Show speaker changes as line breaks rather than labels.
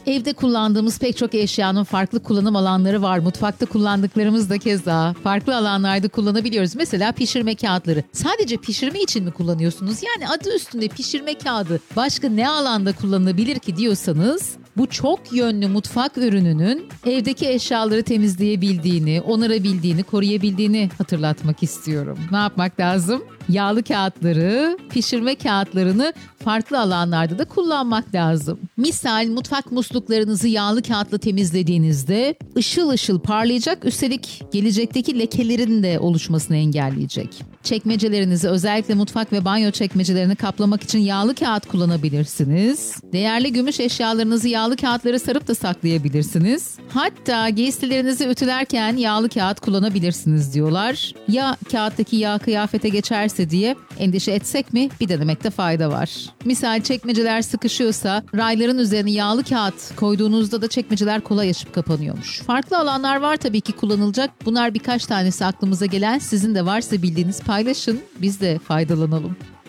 Evde kullandığımız pek çok eşyanın farklı kullanım alanları var. Mutfakta kullandıklarımız da keza farklı alanlarda kullanabiliyoruz. Mesela pişirme kağıtları. Sadece pişirme için mi kullanıyorsunuz? Yani adı üstünde pişirme kağıdı başka ne alanda kullanılabilir ki diyorsanız, bu çok yönlü mutfak ürününün evdeki eşyaları temizleyebildiğini, onarabildiğini, koruyabildiğini hatırlatmak istiyorum. Ne yapmak lazım? Yağlı kağıtları, pişirme kağıtlarını farklı alanlarda da kullanmak lazım. Misal mutfak musluklarınızı yağlı kağıtla temizlediğinizde ışıl ışıl parlayacak, üstelik gelecekteki lekelerin de oluşmasını engelleyecek. Çekmecelerinizi, özellikle mutfak ve banyo çekmecelerini kaplamak için yağlı kağıt kullanabilirsiniz. Değerli gümüş eşyalarınızı yağlı kağıtlara sarıp da saklayabilirsiniz. Hatta giysilerinizi ütülerken yağlı kağıt kullanabilirsiniz diyorlar. Ya kağıttaki yağ kıyafete geçerse diye endişe etsek mi? Bir denemekte fayda var. Misal çekmeceler sıkışıyorsa rayların üzerine yağlı kağıt koyduğunuzda da çekmeceler kolay açıp kapanıyormuş. Farklı alanlar var tabii ki kullanılacak. Bunlar birkaç tanesi aklımıza gelen, sizin de varsa bildiğiniz paylaşın. Biz de faydalanalım.